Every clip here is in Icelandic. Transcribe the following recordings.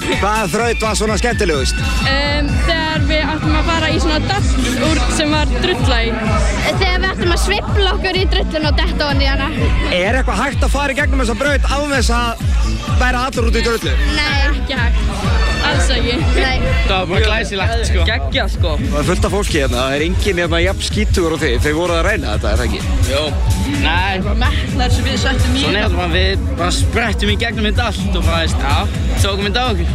Hvaða þraut var svona skemmtilegust? Þegar við ættum að fara í svona dass sem var drulla í. Þegar við ættum að sveifla okkur í drullun og detta ofan í hana. Er eitthvað hægt að fara í gegnum þessa braut án þess að vera allur út í drullu? Nei, Ekki hægt. Alls ekki. nei. Það var bara glæsilegt sko. Geggjað sko. Það er fullt af fólki hérna, það er enginn hérna jafn skítugur og þið voruð að reyna þetta, er það ekki? Jó. Nei. Metnar sem við settum í. Svona er þetta við bara sprettum í gegnum þetta allt og bara veist, tókum þetta á okkur.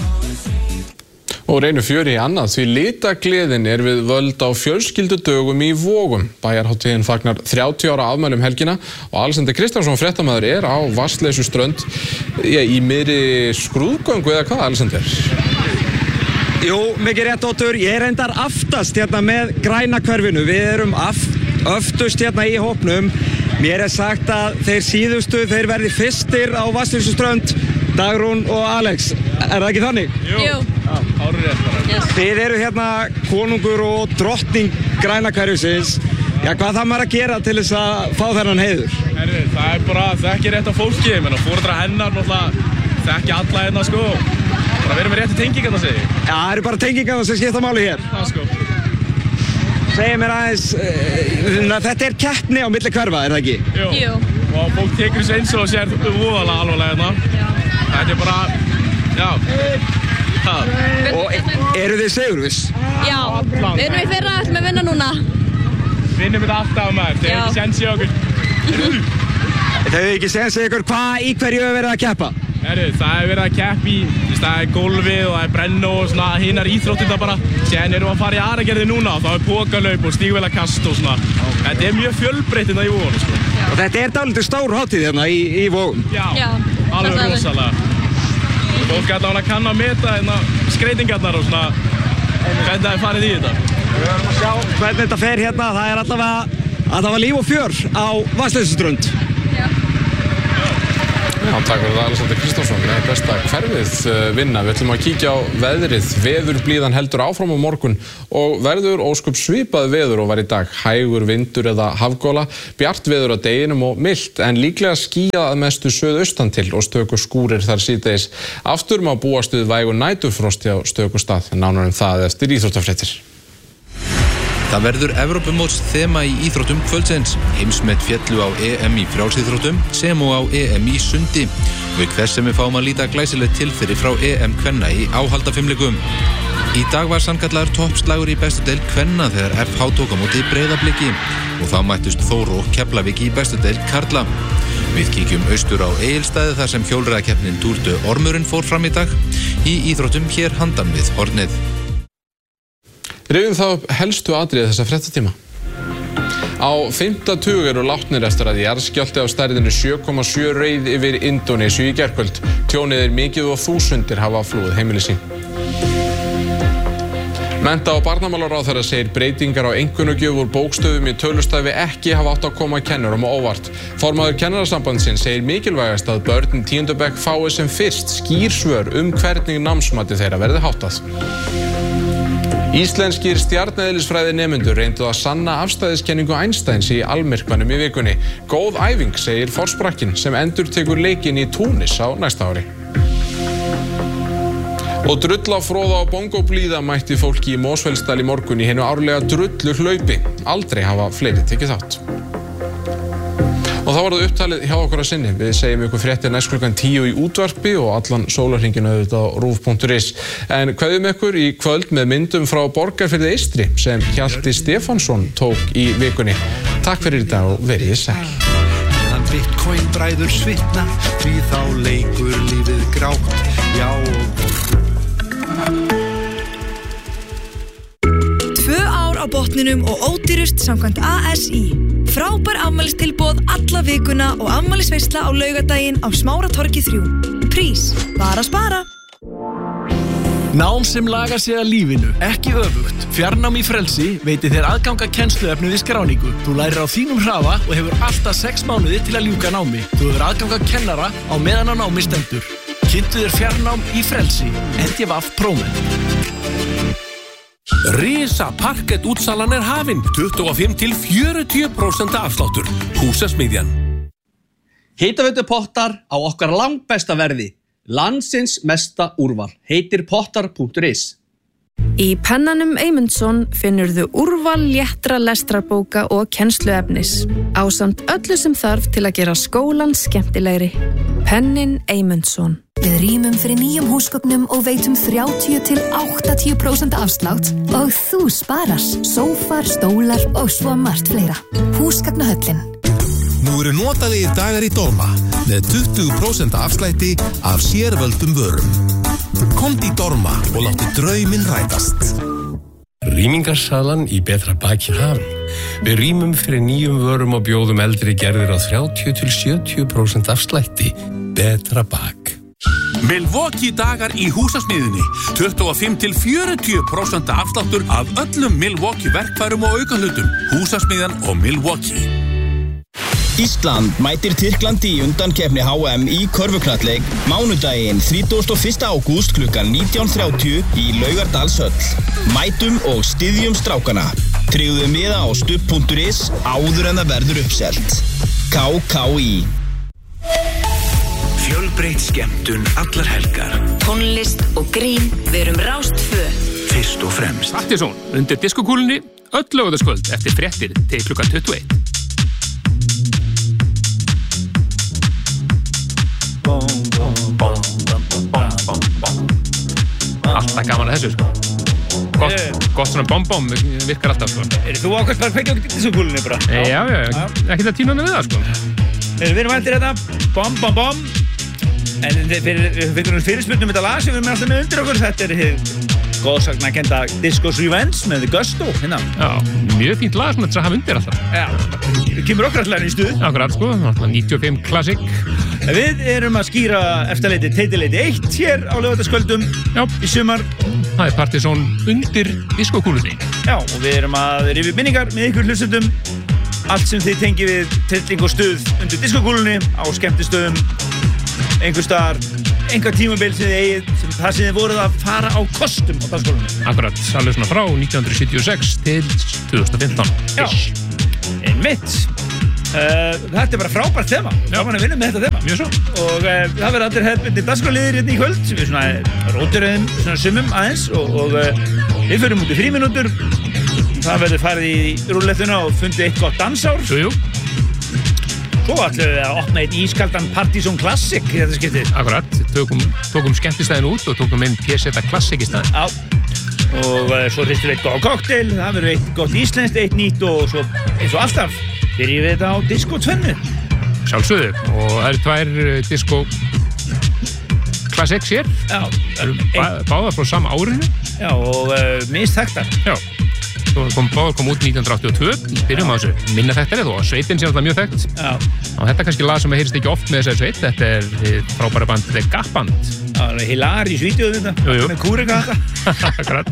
Og reynum fjöri í annað því litagleðin er við völd á fjölskyldudögum í Vogum. Bæjarhátíðin fagnar 30 ára afmælum helgina og Alexander Kristjánsson fréttamaður er á Vatnsleysuströnd í miðri skrúðgöngu eða hvað, Alexander? Jú, mikið rétt Óttur, ég er reyndar aftast hérna með græna hverfinu. Við erum öftust hérna í hópnum. Mér er sagt að þeir síðustu, þeir verði fyrstir á Vatnsleysuströnd, Dagrún og Alex. Er það ekki þannig? Jú. Árið rétt bara. Yes. Þið eru hérna konungur og drottning græna hverfisins. Já, hvað þarf maður að gera til þess að fá þennan heiður? Herri, það er bara þekki rétt á fólki, ég meina foreldra hennar náttúrulega þekki alla hérna sko. Bara verið með rétti tengingarna segi. Já, það eru bara tengingarna sem skipta máli hér. Það sko. Segðu mér aðeins, þetta er keppni á milli hverfa, er það ekki? Jú. Og fólk tekur þessu eins og sér voðalega alvarlega hérna. Þetta er bara, já. Og eru þið sigurviss? Já. Við erum í fyrra, ætlum að vinna núna. Vinnum þetta alltaf maður, þeir eru ekki sens í okkur. Þau hefur ekki sensið ykkur í hverju hefur verið að keppa? Herri, það er verið að keppa í, það er gólfið og það er brennu og svona hinnar íþróttir það bara. Síðan erum við að fara í Aragerði núna og þá er pókalaup og stígvélakast og svona. Þetta er mjög fjölbreytt hérna í Vogunum sko. Og þetta er dálítið stór hátíð hérna í Vogum? Já, alveg rosalega. Fólk allavega kann að meta hérna skreytingarnar og svona hvernig það er farið í þetta. Við verðum að sjá hvernig þetta fer hérna, það er allavega líf og fjör á Vatnsleysuströnd. Já, takk fyrir það Alexander Kristjánsson með besta hverfið vinna. Við ætlum að kíkja á veðrið. Veðurblíðan heldur áfram á morgun og verður ósköp svipað veður og var í dag. Hægur vindur eða hafgola, bjart veður á deginum og milt en líklega skýjað að mestu suðaustan til og stöku skúrir þar síðdegis. Aftur má búast við vægu næturfrosti á stöku stað. Nánar það eftir íþróttafréttir. Það verður Evrópumóts þema í íþróttum kvöldsins. Heimsmet féllu á EM í frjálsíþróttum sem og á EM í sundi. Við hvers sem við fáum að líta glæsilegt tilþyri frá EM kvenna í áhaldafimleikum. Í dag var sannkallaður toppslagur í bestu deild kvenna þegar FH tók á móti Breiðabliki og þá mættust Þór og Keflavík í bestu deild karla. Við kíkjum austur á Egilsstaði þar sem hjólreiðakeppnin Tour de Ormurinn fór fram í dag. Í íþróttum hér handan við hornið. Rifjum þá upp helstu atriði þessa fréttatíma. Á 5. tug eru látnir eftir að jarðskjálfti á stærðinni 7,7 reið yfir Indónesíu í gærkvöld. Tjónið er mikið og þúsundir hafa flúið heimili sín. Mennta- og barnamálaráðherra segir breytingar á einkunnagjöf úr bókstöfum í tölustafi ekki hafa átt að koma kennurum á óvart. Formaður Kennarasambandsins segir mikilvægast að börn 10. bekk fái sem fyrst skýr svör hvernig námsmati þeirra verði háttað. Íslenskir stjarneðlisfræði nemendur reyndu að sanna afstæðiskenningu Einsteins í almyrkvanum í vikunni. Góð æfing, segir forsprakkinn sem endurtekur leikinn í Túnis á næsta ári. Og drullafroða og bongoblíða mætti fólki í Mosfellsdal í morgun í hinu árlega drulluhlaupi. Aldrei hafa fleiri tekið þátt. Og þá var það upptalið hjá okkur að sinni. Við segjum ykkur fréttir næst klukkan 10 í útvarpi og allan sólarhringinn auðvitað á rúv.is. En kveðjum ykkur í kvöld með myndum frá Borgarfirði Eystri sem Hjalti Stefánsson tók í vikunni. Takk fyrir í dag og verið sæl. Meðan Bitcoin bræður svitna, því þá leikur lífið grátt, já og 2 ár á botninum og ódýrust samkvæmt ASÍ. Frábær afmælistilboð alla vikuna og afmælisveisla á laugardaginn á Smáratorgi 3. Prís, bara spara. Nám sem lagar sig að lífinu, ekki öfugt. Fjarnám í Frelsi veitir þér aðgang að kennsluefni við skráningu. Þú lærir á þínum hraða og hefur alltaf 6 mánuði til að ljúka námi. Þú hefur aðgang að kennara á meðan á námi stendur. Kynntu þér fjarnám í Frelsi. NDVAF Prómen. Risa parkett útsalan er hafin. 25-40% afsláttur. Húsasmiðjan. Hitaveitupottar á okkar langbesta verði. Landsins mesta úrval heitir pottar.is. Í pennanum Eymundsson finnurðu úrval léttra lestrarbóka og kennsluefnis, ásamt öllu sem þarf til að gera skólan skemmtilegri. Pennin Eymundsson. Við rýmum fyrir nýjum húsgögnum og veitum 30-80% afslátt og þú sparar sófar, stólar og svo margt fleira. Húsgagnahöllin. Nú eru notaðir dagar í Dorma með 20% afslætti af sérvöldum vörum. Komdu í Dorma og láttu drauminn rætast. Rýmingarsalan í betra baki hafin. Við rýmum fyrir nýjum vörum og bjóðum eldri gerðir á 30-70% afslætti. Betra bak. Milwaukee dagar í húsasmiðjunni. 25-40% afsláttur af öllum Milwaukee verkfærum og aukahlutum. Húsasmiðjan og Milwaukee. Ísland mætir Tyrklandi í undankeppni HM í körfuknattleik mánudaginn 31. ágúst klukkan 19:30 í Laugardalshöll. Mætum og styðjum strákana. Tryggðu miða á stubb.is áður en það verður uppselt. KKÍ. Fjölbreytt skemmtun allar helgar. Tónlist og grín, við erum Rás 2. Fyrst og fremst. Partisón, undir diskokúlunni, öll lögðarskvöld eftir fréttir til klukkan 21. Alltaf gaman að þessu, sko. Gott svona bom-bom virkar alltaf, sko. Þú ákvæmst bara að kveikja okkur diskokúlunni bara? Já, ekki það tíma með það, sko. Við erum eftir þetta, bom-bom-bom. En við fengum fyrirspurnum þetta lag sem við erum alltaf með undir okkur. Þetta góðsagnakennda Discos Revenge með The Gusto, hérna. Já, mjög fínt lag sem þetta hafa undir alltaf. Já, kemur okkar alltaf í stuð. Akkurat, sko, 95 Classic. Við erum að skýra eftirleiti Teitileiti 1 hér á laugardagskvöldum í sumar. Það Partisón undir diskokúlunni. Já, og við erum að rifja minningar með ykkur hlustendum. Allt sem þið tengi við trilling og stuð undir diskokúlunni á skemmtistöðum, einhver staðar, einhver tímabil sem þið eigið, það sem þið voruð að fara á kostum á dagskólanum. Akkurat, alveg svona frá 1976 til 2015. Já, einmitt. Þetta bara frábært þema. Gaman að vinna með þetta þema. Mjög svo. Og það verður allir hefðbundið dagskólaliðir hérna í kvöld sem við svona róturöðum svona sumum aðeins og við förum út í frímínútur. Það verður farið í rúllettuna og fundið eitt gott dansár. Jú. Svo ætlum við að opna eitt ískaldan Partisón Classic í þetta skiptið. Akkurat, tókum skemmtistæðin út og tókum inn PZ Classic í staðinn. Já. Og svo hristum við eitt góð kokteil, það verður eitt gott íslenskt, eitt nýtt og svo eins og alltaf byrjum við þetta á Disco 2. Sjálfsögðu, og það eru tvær Disco Classics hér. Já. Báðar frá sama árinu. Já, og misþekktar. Já. Báðar kom út 1982, byrjum á þessu minna þekktari þó, sveitin sé alltaf mjög þekkt. Já. Og þetta er kannski lag sem heyrist ekki oft með þessari sveit, þetta er frábæra band The Gap Band. Já, það er Hilaris vídeóð þetta, með kúrika þetta. Akkurat.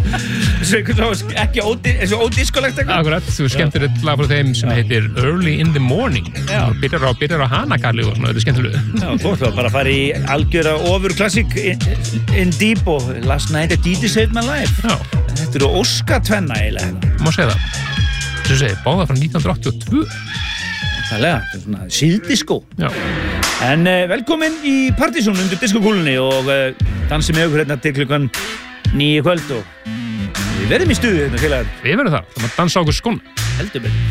Ekki ódiskolegt eitthvað. Akkurat, þú skemmtir eitt lag frá þeim sem heitir Early in the Morning. Já. Byrjar á Hanakarli og svona, þetta er skemmtilegu. Já, þú ætlum bara að fara í algjöra ofurklassik in deep og Last Night at Didi Saved My Life. Já. Þetta eru óskatvenna eiginlega. Má segja það. Þessu segir, báða frá 1982. Þærlega, þetta er svona síðdiskó. Já. En velkomin í Partisón undir diskokúlunni og dansi með okkur hérna til klukkan 9 kvöld og við verðum í stuði hérna félagar. Við verðum það, það maður dansa okkur skona. Heldur betur.